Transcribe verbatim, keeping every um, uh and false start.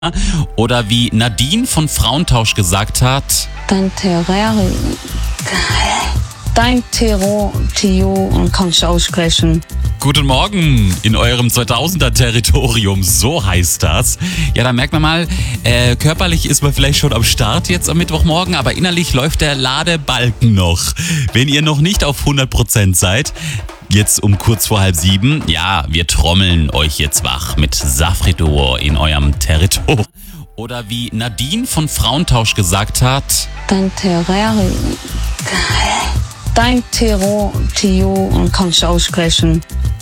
Oder wie Nadine von Frauentausch gesagt hat: Dein Terrarium. Dein Terrarium kann ich aussprechen. Guten Morgen in eurem zweitausender-Territorium, so heißt das. Ja, da merkt man mal, äh, körperlich ist man vielleicht schon am Start jetzt am Mittwochmorgen, aber innerlich läuft der Ladebalken noch. Wenn ihr noch nicht auf hundert Prozent seid, jetzt um kurz vor halb sieben, ja, wir trommeln euch jetzt wach mit Safri-Duo in eurem Territorium. Oder wie Nadine von Frauentausch gesagt hat: Dein Terrarium. Dein Terrarium kann ich aussprechen.